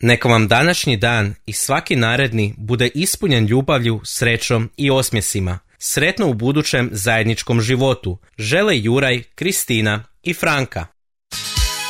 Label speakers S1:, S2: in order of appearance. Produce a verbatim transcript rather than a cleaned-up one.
S1: Neka vam današnji dan i svaki naredni bude ispunjen ljubavlju, srećom i osmjesima. Sretno u budućem zajedničkom životu. Žele Juraj, Kristina i Franka.